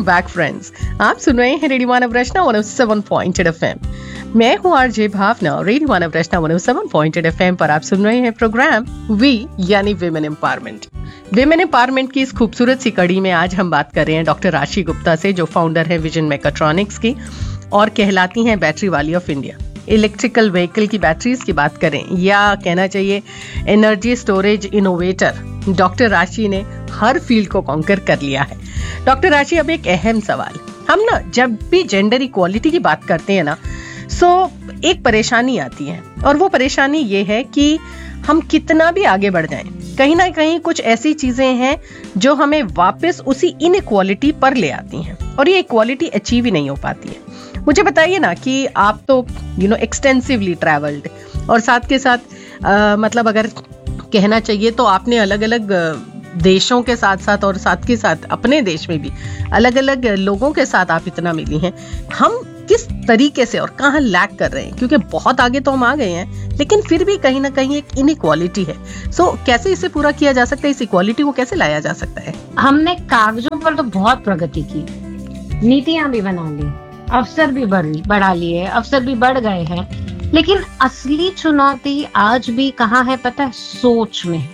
Back friends. आप सुन रहे हैं रेडियो मानव रचना 107.8 एफएम। मैं हूं आरजे भावना। रेडियो मानव रचना 107.8 एफएम पर आप सुन रहे हैं प्रोग्राम वी यानी विमेन एम्पावरमेंट। विमेन एम्पावरमेंट की इस खूबसूरत सी कड़ी में आज हम बात कर रहे हैं डॉक्टर राशि गुप्ता से, जो फाउंडर है विजन मेकाट्रॉनिक्स की और कहलाती हैं बैटरी वाली ऑफ इंडिया। इलेक्ट्रिकल व्हीकल की बैटरीज की बात करें या कहना चाहिए एनर्जी स्टोरेज इनोवेटर, डॉक्टर राशि ने हर फील्ड को कॉन्कर कर लिया है। डॉक्टर राशि, अब एक अहम सवाल, हम ना जब भी जेंडर इक्वालिटी की बात करते हैं ना, सो एक परेशानी आती है और वो परेशानी ये है कि हम कितना भी आगे बढ़ जाएं, कहीं ना कहीं कुछ ऐसी चीजें हैं जो हमें वापस उसी इनइक्वालिटी पर ले आती हैं और ये इक्वालिटी अचीव ही नहीं हो पाती है। मुझे बताइए ना कि आप तो एक्सटेंसिवली ट्रैवल्ड और साथ के साथ मतलब अगर कहना चाहिए तो आपने अलग अलग देशों के साथ साथ और साथ के साथ अपने देश में भी अलग अलग लोगों के साथ आप इतना मिली हैं। हम किस तरीके से और कहाँ लैग कर रहे हैं, क्योंकि बहुत आगे तो हम आ गए हैं लेकिन फिर भी कहीं ना कहीं एक इनइक्वालिटी है। सो कैसे इसे पूरा किया जा सकता है, इस इक्वालिटी को कैसे लाया जा सकता है? हमने कागजों पर तो बहुत प्रगति की, नीतियां भी बना ली, अफसर भी बढ़ा लिए, अफसर भी बढ़ गए हैं, लेकिन असली चुनौती आज भी कहाँ है पता है? सोच में।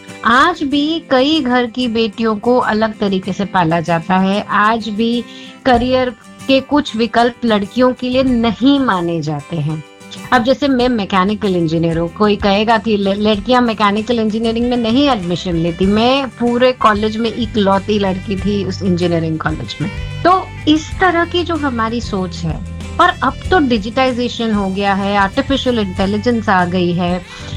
आज भी कई घर की बेटियों को अलग तरीके से पाला जाता है। आज भी करियर के कुछ विकल्प लड़कियों के लिए नहीं माने जाते हैं। अब जैसे मैं मैकेनिकल इंजीनियर हूँ, कोई कहेगा कि लड़कियां मैकेनिकल इंजीनियरिंग में नहीं एडमिशन लेती। मैं पूरे कॉलेज में इकलौती लड़की थी उस इंजीनियरिंग कॉलेज में। तो इस तरह की जो हमारी सोच है, और अब तो डिजिटाइजेशन हो गया है, आर्टिफिशियल इंटेलिजेंस आ गई है,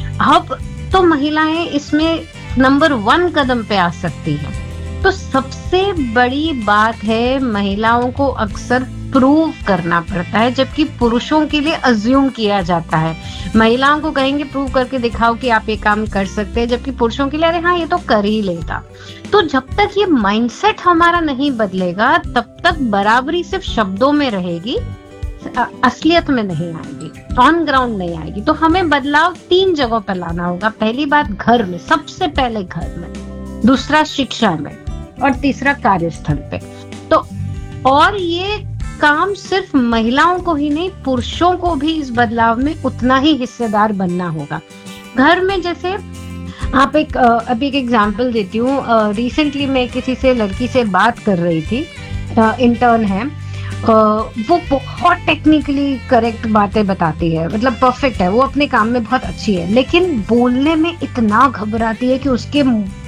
अब तो महिलाएं इसमें नंबर 1 कदम पे आ सकती हैं। तो सबसे बड़ी बात है, महिलाओं को अक्सर प्रूव करना पड़ता है, जबकि पुरुषों के लिए अज्यूम किया जाता है। महिलाओं को कहेंगे प्रूव करके दिखाओ कि आप ये काम कर सकते हैं, जबकि पुरुषों के लिए अरे हाँ ये तो कर ही लेगा। तो जब तक ये माइंडसेट हमारा नहीं बदलेगा तब तक बराबरी सिर्फ शब्दों में रहेगी, असलियत में नहीं आएगी, ऑन ग्राउंड नहीं आएगी। तो हमें बदलाव 3 जगहों पर लाना होगा। पहली बात घर में, सबसे पहले घर में, दूसरा शिक्षा में और तीसरा कार्यस्थल पे। तो और ये काम सिर्फ महिलाओं को ही नहीं, पुरुषों को भी इस बदलाव में उतना ही हिस्सेदार बनना होगा। घर में जैसे आप अभी एक एग्जांपल देती हूँ। रिसेंटली मैं किसी से लड़की से बात कर रही थी, इंटर्न है, वो बहुत टेक्निकली करेक्ट बातें बताती है, मतलब परफेक्ट है, वो अपने काम में बहुत अच्छी है, लेकिन बोलने में इतना घबराती है कि उसके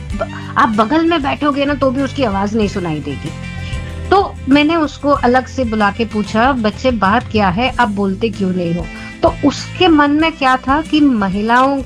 आप बगल में बैठोगे ना तो भी उसकी आवाज नहीं सुनाई देगी। तो मैंने उसको अलग से बुला के पूछा, बच्चे बात क्या है, आप बोलते क्यों नहीं हो? तो उसके मन में क्या था कि महिलाओं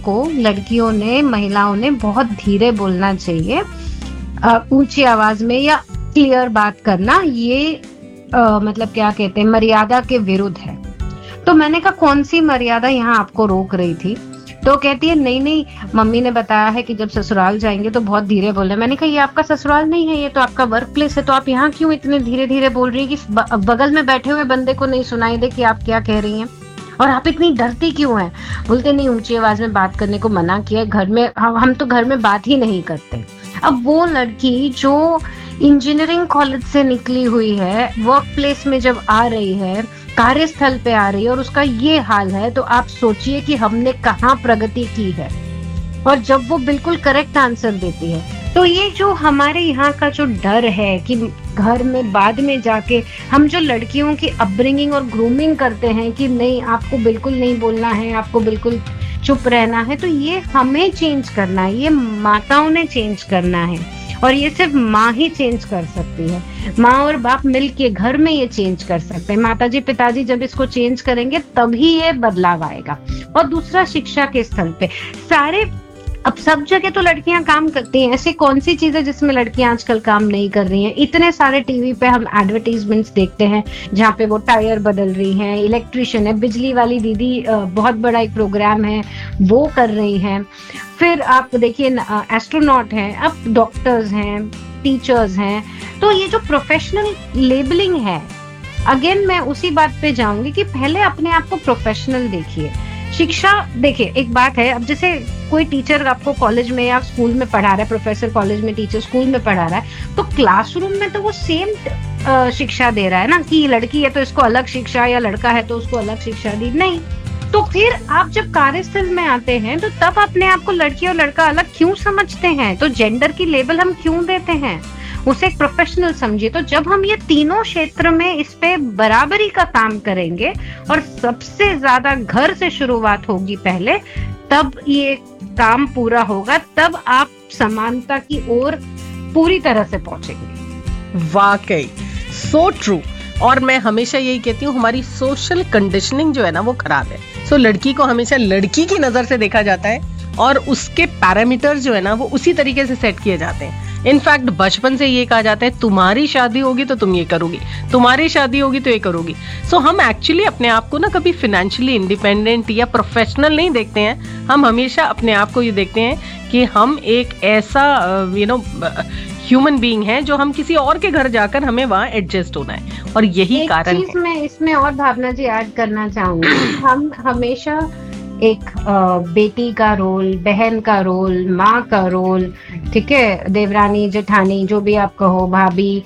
ने बहुत धीरे बोलना चाहिए, ऊंची आवाज में या क्लियर बात करना, ये मतलब क्या कहते हैं, मर्यादा के विरुद्ध है। तो मैंने कहा कौन सी मर्यादा यहाँ आपको रोक रही थी? तो कहती है नहीं मम्मी ने बताया है कि जब ससुराल जाएंगे तो बहुत धीरे बोलना। मैंने कहा ये आपका ससुराल नहीं है, ये तो आपका वर्क प्लेस है, तो आप यहाँ क्यों इतने धीरे धीरे बोल रही है कि बगल में बैठे हुए बंदे को नहीं सुनाई दे कि आप क्या कह रही हैं? और आप इतनी डरती क्यों हैं? बोलते नहीं, ऊंची आवाज में बात करने को मना किया, घर में हम तो घर में बात ही नहीं करते। अब वो लड़की जो इंजीनियरिंग कॉलेज से निकली हुई है, वर्क प्लेस में जब आ रही है, कार्यस्थल पे आ रही है और उसका ये हाल है, तो आप सोचिए कि हमने कहाँ प्रगति की है। और जब वो बिल्कुल करेक्ट आंसर देती है, तो ये जो हमारे यहाँ का जो डर है कि घर में बाद में जाके हम जो लड़कियों की अपब्रिंगिंग और ग्रूमिंग करते हैं कि नहीं आपको बिल्कुल नहीं बोलना है, आपको बिल्कुल चुप रहना है, तो ये हमें चेंज करना है, ये माताओं ने चेंज करना है। और ये सिर्फ माँ ही चेंज कर सकती है, माँ और बाप मिलके घर में ये चेंज कर सकते हैं। माताजी पिताजी जब इसको चेंज करेंगे तभी ये बदलाव आएगा। और दूसरा, शिक्षा के स्थल पे अब सब जगह तो लड़कियां काम करती हैं, ऐसी कौन सी चीज है जिसमें लड़कियां आजकल काम नहीं कर रही हैं? इतने सारे टीवी पे हम एडवर्टीजमेंट्स देखते हैं जहाँ पे वो टायर बदल रही हैं, इलेक्ट्रिशियन है, बिजली वाली दीदी, बहुत बड़ा एक प्रोग्राम है वो कर रही हैं। फिर आप देखिए एस्ट्रोनॉट हैं, अब डॉक्टर्स हैं, टीचर्स हैं। तो ये जो प्रोफेशनल लेबलिंग है, अगेन मैं उसी बात पे जाऊंगी कि पहले अपने आप को प्रोफेशनल देखिए। शिक्षा देखिए, एक बात है, अब जैसे कोई टीचर आपको कॉलेज में या स्कूल में पढ़ा रहा है, प्रोफेसर कॉलेज में, टीचर स्कूल में पढ़ा रहा है, तो क्लासरूम में तो वो सेम शिक्षा दे रहा है ना कि लड़की है तो इसको अलग शिक्षा या लड़का है तो उसको अलग शिक्षा दी, नहीं। तो फिर आप जब कार्यस्थल में आते हैं तो तब अपने आप को लड़की और लड़का अलग क्यों समझते हैं? तो जेंडर की लेबल हम क्यों देते हैं? उसे एक प्रोफेशनल समझिए। तो जब हम ये तीनों क्षेत्र में इस पे बराबरी का काम करेंगे और सबसे ज्यादा घर से शुरुआत होगी पहले, तब ये काम पूरा होगा, तब आप समानता की ओर पूरी तरह से पहुंचेंगे। वाकई सो ट्रू। और मैं हमेशा यही कहती हूँ, हमारी सोशल कंडीशनिंग जो है ना वो खराब है। सो लड़की को हमेशा लड़की की नजर से देखा जाता है और उसके पैरामीटर जो है ना वो उसी तरीके से सेट किए जाते हैं। इनफैक्ट बचपन से ये कहा जाता है तुम्हारी शादी होगी तो तुम ये करोगी, तुम्हारी शादी होगी तो ये करोगी। सो हम एक्चुअली अपने आप को ना कभी फाइनेंशियली इंडिपेंडेंट या प्रोफेशनल नहीं देखते हैं। हम हमेशा अपने आप को ये देखते हैं कि हम एक ऐसा ह्यूमन बीइंग है जो हम किसी और के घर जाकर हमें वहां एडजस्ट होना है, और यही कारण है। एक चीज मैं इसमें और भावना जी ऐड करना चाहूंगी। हम हमेशा एक बेटी का रोल, बहन का रोल, माँ का रोल, ठीक है, देवरानी जेठानी जो भी आप कहो, भाभी,